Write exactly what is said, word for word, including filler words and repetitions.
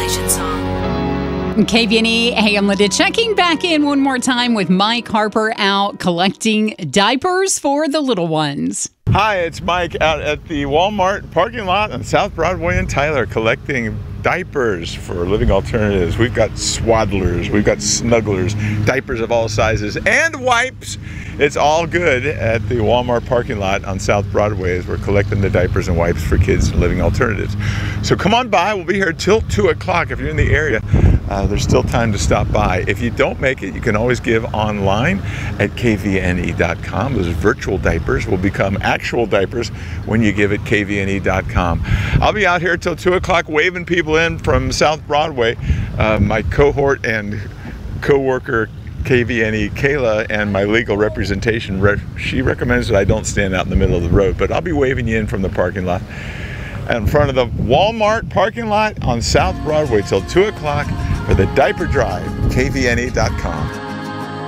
Vacation song. K V N E, hey, I'm Linda. Checking back in one more time with Mike Harper out collecting diapers for the little ones. Hi, it's Mike out at the Walmart parking lot on South Broadway in Tyler collecting diapers for Living Alternatives. We've got swaddlers, we've got snugglers, diapers of all sizes, and wipes. It's all good at the Walmart parking lot on South Broadway as we're collecting the diapers and wipes for kids in Living Alternatives. So come on by. We'll be here till two o'clock. If you're in the area, uh, there's still time to stop by. If you don't make it, you can always give online at K V N E dot com. Those virtual diapers will become actual diapers when you give at K V N E dot com. I'll be out here till two o'clock waving people in from South Broadway. Uh, my cohort and co-worker K V N E, Kayla, and my legal representation, re- she recommends that I don't stand out in the middle of the road, but I'll be waving you in from the parking lot in front of the Walmart parking lot on South Broadway till two o'clock for the diaper drive, K V N E dot com.